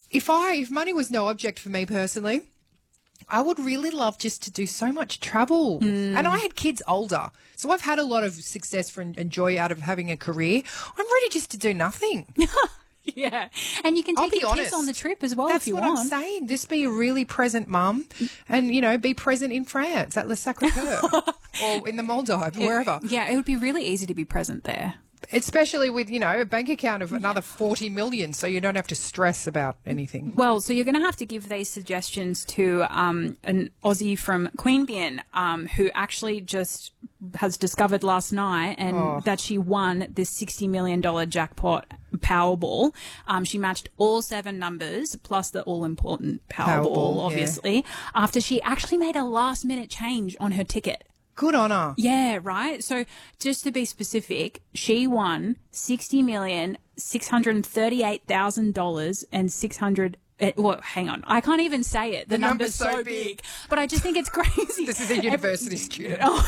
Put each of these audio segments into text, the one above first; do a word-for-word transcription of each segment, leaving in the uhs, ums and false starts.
if I if money was no object for me personally, I would really love just to do so much travel. Mm. And I had kids older, so I've had a lot of success for, and joy out of having a career. I'm ready just to do nothing. Yeah, and you can take your kids on the trip as well That's if you want. want. That's what I'm saying. Just be a really present mum and, you know, be present in France at Le Sacré-Cœur or in the Maldives, wherever. Yeah, it would be really easy to be present there. Especially with, you know, a bank account of another forty million, so you don't have to stress about anything. Well, so you're going to have to give these suggestions to um, an Aussie from Queanbeyan um, who actually just has discovered last night and Oh. that she won this sixty million dollars jackpot Powerball. Um, she matched all seven numbers plus the all-important Powerball, Powerball, obviously, yeah. after she actually made a last-minute change on her ticket. Good on her. Yeah, right. So just to be specific, she won sixty million six hundred thirty-eight thousand dollars and six hundred. Uh, well, hang on, I can't even say it. The, The number's, number's so so big. big. But I just think it's crazy. This is a university student. Oh.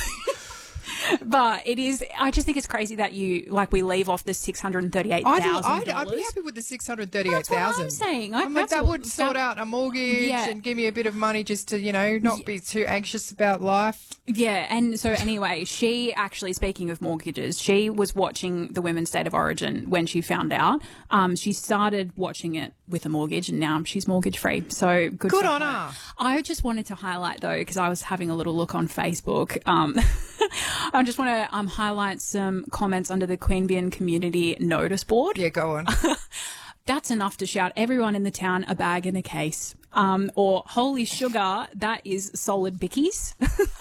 But it is, I just think it's crazy that you, like, we leave off the six hundred thirty-eight thousand dollars. I'd, I'd, I'd be happy with the six hundred thirty-eight thousand dollars. That's what I'm saying. I, I'm like, that's that what- would sort that- out a mortgage Yeah. and give me a bit of money just to, you know, not be too anxious about life. Yeah, and so anyway, she actually, speaking of mortgages, she was watching the Women's State of Origin when she found out. Um, she started watching it with a mortgage and now she's mortgage free. So good, Good for on her. her. I just wanted to highlight though, because I was having a little look on Facebook. Um, I just want to um, highlight some comments under the Queanbeyan community notice board. Yeah, go on. That's enough to shout everyone in the town a bag and a case. Um, or holy sugar, that is solid bickies.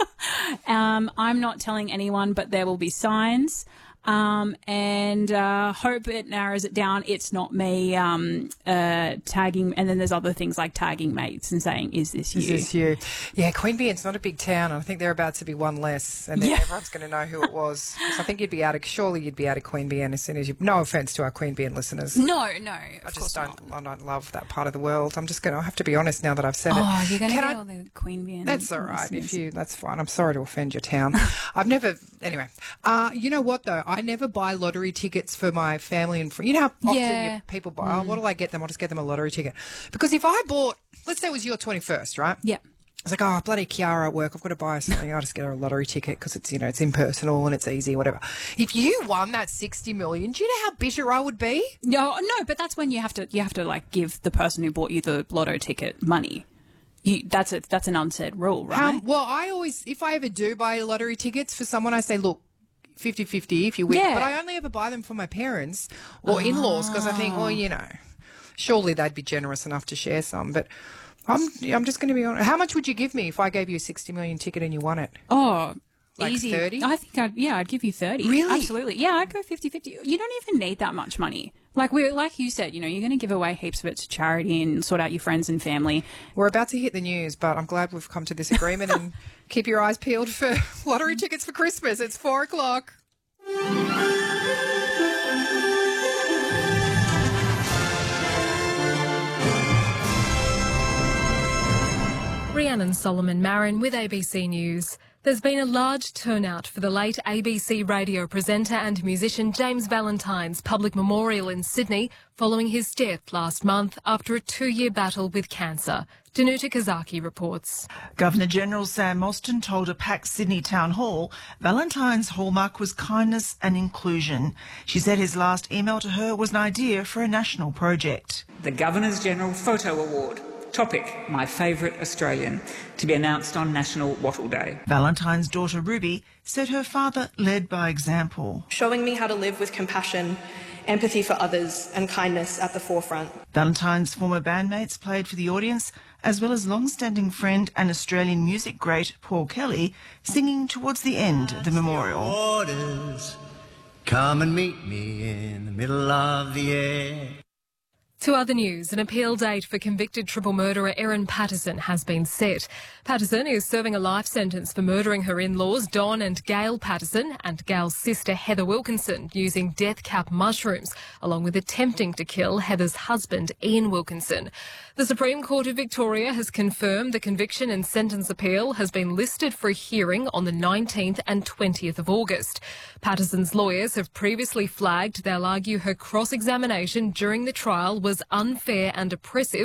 um, I'm not telling anyone, but there will be signs. Um, and uh, hope it narrows it down. It's not me um, uh, tagging. And then there's other things like tagging mates and saying, is this you? Is this you? Yeah, Queanbeyan's not a big town. I think they're about to be one less, and then Yeah. everyone's going to know who it was. So I think you'd be out of, surely you'd be out of Queanbeyan as soon as you. No offence to our Queanbeyan listeners. No, no. I just don't. I don't love that part of the world. I'm just going to I have to be honest now that I've said it. Oh, you're going to Can get I- all the Queanbeyan. That's all right. listeners. If you, that's fine. I'm sorry to offend your town. I've never. Anyway, uh, you know what though? I never buy lottery tickets for my family and friends. You know how often Yeah. you, people buy. Oh, what'll I get them? I'll just get them a lottery ticket. Because if I bought, let's say it was your twenty-first, right? Yeah. I was like, oh, bloody Kiara at work, I've got to buy her something. I'll just get her a lottery ticket because it's, you know, it's impersonal and it's easy, whatever. If you won that sixty million, do you know how bitter I would be? No, no, but that's when you have to you have to like give the person who bought you the lotto ticket money. You, that's a that's an unsaid rule, right? Um, well, I always, if I ever do buy lottery tickets for someone, I say, look, fifty-fifty if you win. Yeah. But I only ever buy them for my parents or in-laws because I think, well, you know, surely they'd be generous enough to share some. But I'm I'm just going to be honest. How much would you give me if I gave you a sixty million ticket and you won it? Oh, Like easy. thirty? I think I'd, yeah, I'd give you thirty. Really? Absolutely. Yeah, I'd go fifty-fifty. You don't even need that much money. Like we, like you said, you know, you're going to give away heaps of it to charity and sort out your friends and family. We're about to hit the news, but I'm glad we've come to this agreement and keep your eyes peeled for lottery tickets for Christmas. It's four o'clock. Rhiannon Solomon Marin with A B C News. There's been a large turnout for the late A B C radio presenter and musician James Valentine's public memorial in Sydney following his death last month after a two-year battle with cancer. Danuta Kazaki reports. Governor-General Sam Mostyn told a packed Sydney Town Hall Valentine's hallmark was kindness and inclusion. She said his last email to her was an idea for a national project. The Governors-General Photo Award. Topic, my favourite Australian, to be announced on National Wattle Day. Valentine's daughter Ruby said her father led by example. Showing me how to live with compassion, empathy for others and kindness at the forefront. Valentine's former bandmates played for the audience, as well as long-standing friend and Australian music great Paul Kelly, singing towards the end of the memorial. Waters, come and meet me in the middle of the air. To other news, an appeal date for convicted triple murderer Erin Patterson has been set. Patterson is serving a life sentence for murdering her in-laws Don and Gail Patterson and Gail's sister Heather Wilkinson using death cap mushrooms, along with attempting to kill Heather's husband Ian Wilkinson. The Supreme Court of Victoria has confirmed the conviction and sentence appeal has been listed for a hearing on the nineteenth and twentieth of August. Patterson's lawyers have previously flagged they'll argue her cross-examination during the trial was unfair and oppressive